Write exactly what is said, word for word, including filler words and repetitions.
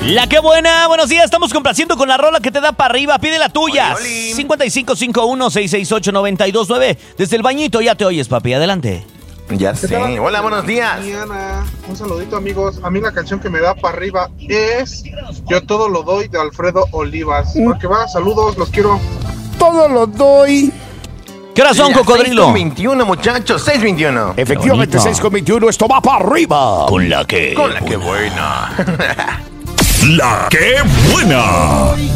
La que buena, buenos días, estamos complaciendo con la rola que te da para arriba, pide la tuya. Oli, oli. cinco cinco cinco uno seis seis ocho nueve dos nueve. Desde el bañito ya te oyes, papi, adelante. Ya sé. Hola, buenos días. Mañana, un saludito, amigos. A mí la canción que me da para arriba es Yo todo lo doy, de Alfredo Olivas. Porque va, saludos, los quiero. Todo lo doy. ¿Qué hora son, Las cocodrilo? seis con veintiuno, muchachos, seis veintiuno. Efectivamente, bonito. seis con veintiuno, esto va para arriba. Con la que... Con la que buena. La que buena.